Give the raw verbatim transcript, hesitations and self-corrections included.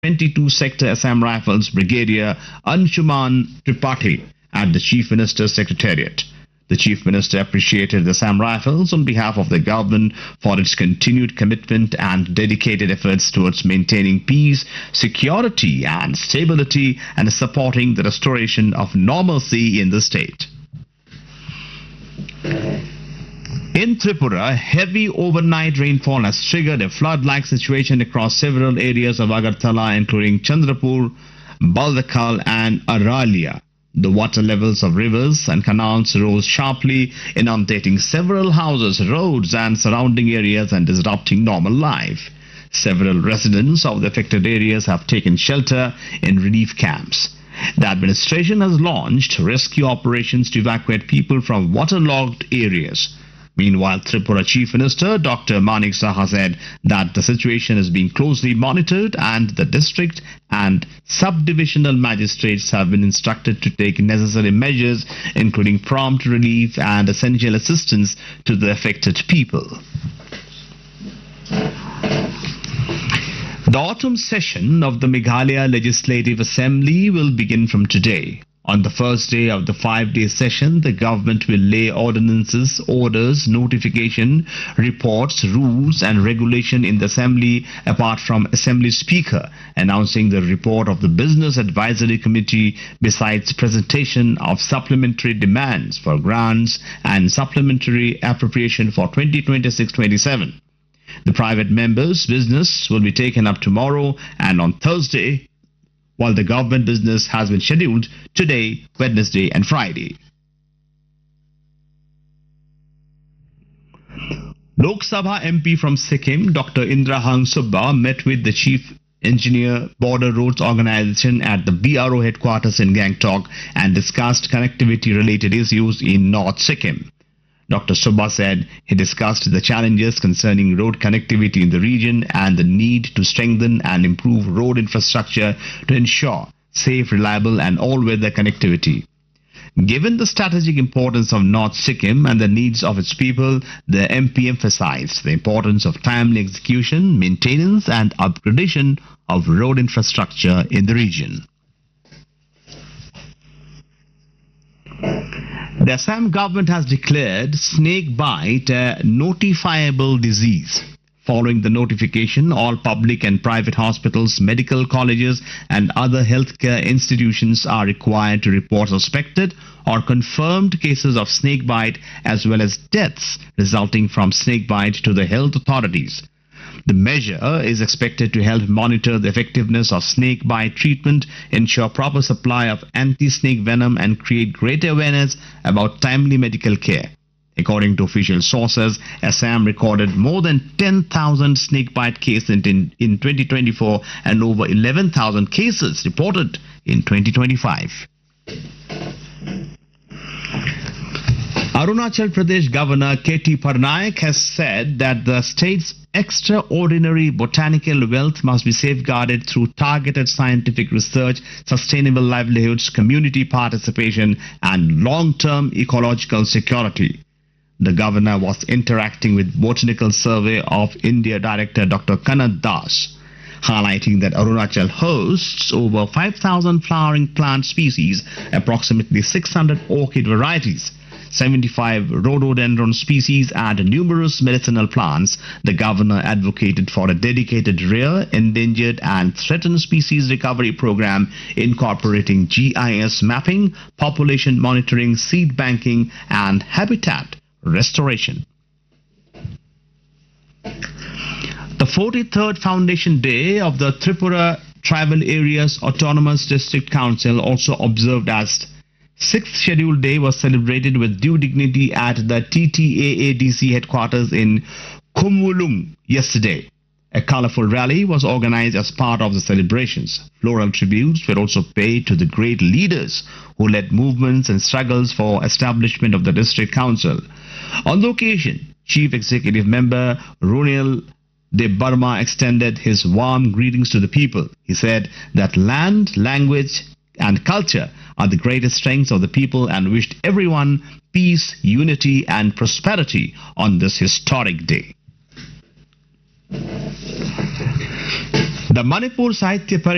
twenty-two Sector Assam Rifles Brigadier Anshuman Tripathi at the Chief Minister's Secretariat. The Chief Minister appreciated the Assam Rifles on behalf of the government for its continued commitment and dedicated efforts towards maintaining peace, security and stability and supporting the restoration of normalcy in the state. In Tripura, heavy overnight rainfall has triggered a flood-like situation across several areas of Agartala, including Chandrapur, Baldakal and Aralia. The water levels of rivers and canals rose sharply, inundating several houses, roads and surrounding areas and disrupting normal life. Several residents of the affected areas have taken shelter in relief camps. The administration has launched rescue operations to evacuate people from waterlogged areas. Meanwhile, Tripura Chief Minister Doctor Manik Saha said that the situation is being closely monitored and the district and subdivisional magistrates have been instructed to take necessary measures, including prompt relief and essential assistance to the affected people. The autumn session of the Meghalaya Legislative Assembly will begin from today. On the first day of the five-day session, the government will lay ordinances, orders, notification, reports, rules and regulation in the Assembly apart from Assembly Speaker announcing the report of the Business Advisory Committee besides presentation of supplementary demands for grants and supplementary appropriation for twenty twenty-six twenty-seven. The private members' business will be taken up tomorrow and on Thursday, while the government business has been scheduled today, Wednesday and Friday. Lok Sabha M P from Sikkim, Doctor Indrahang Subba, met with the Chief Engineer Border Roads Organization at the B R O headquarters in Gangtok and discussed connectivity-related issues in North Sikkim. Doctor Subba said he discussed the challenges concerning road connectivity in the region and the need to strengthen and improve road infrastructure to ensure safe, reliable and all-weather connectivity. Given the strategic importance of North Sikkim and the needs of its people, the M P emphasized the importance of timely execution, maintenance and upgradation of road infrastructure in the region. The Assam government has declared snake bite a notifiable disease. Following the notification, all public and private hospitals, medical colleges and other healthcare institutions are required to report suspected or confirmed cases of snake bite as well as deaths resulting from snake bite to the health authorities. The measure is expected to help monitor the effectiveness of snake bite treatment, ensure proper supply of anti-snake venom and create greater awareness about timely medical care. According to official sources, Assam recorded more than ten thousand snake bite cases in, in twenty twenty-four and over eleven thousand cases reported in twenty twenty-five. Arunachal Pradesh Governor K T Parnaik has said that the state's extraordinary botanical wealth must be safeguarded through targeted scientific research, sustainable livelihoods, community participation and long-term ecological security. The governor was interacting with Botanical Survey of India Director Doctor Kanad Das, highlighting that Arunachal hosts over five thousand flowering plant species, approximately six hundred orchid varieties, seventy-five rhododendron species and numerous medicinal plants. The governor advocated for a dedicated rare, endangered and threatened species recovery program incorporating G I S mapping, population monitoring, seed banking and habitat restoration. The forty-third Foundation Day of the Tripura Tribal Areas Autonomous District Council, also observed as sixth scheduled day, was celebrated with due dignity at the T T A A D C headquarters in Khumulung yesterday. A colorful rally was organized as part of the celebrations. Floral tributes were also paid to the great leaders who led movements and struggles for establishment of the district council. On the occasion, Chief Executive Member Runil De Burma extended his warm greetings to the people. He said that land, language and culture are the greatest strengths of the people and wished everyone peace, unity and prosperity on this historic day. The Manipur Sahitya Parishad